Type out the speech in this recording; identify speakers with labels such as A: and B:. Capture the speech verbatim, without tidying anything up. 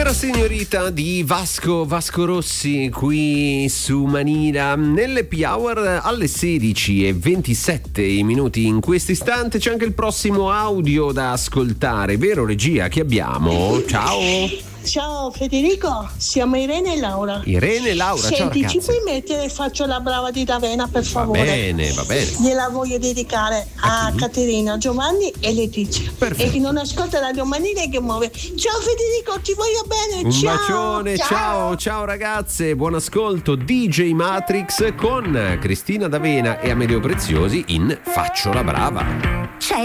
A: Era Signorita di Vasco Vasco Rossi qui su Manina nell'Happy Hour alle sedici e ventisette minuti. In questo istante c'è anche il prossimo audio da ascoltare, vero regia? Che abbiamo? Ciao!
B: Ciao Federico, siamo Irene e Laura.
A: Irene e Laura,
B: Senti,
A: ciao ragazzi.
B: ci puoi mettere Faccio la brava di Ravenna, per favore?
A: Va bene, va bene.
B: Gliela voglio dedicare a, a Caterina, Giovanni e Letizia.
A: Perfetto.
B: E chi non ascolta Radio Manina che muove. Ciao Federico, ti voglio bene.
A: Un
B: ciao,
A: bacione, ciao. ciao, ciao ragazze, buon ascolto. D J Matrix con Cristina D'Avena e Amedeo Preziosi in Faccio la brava.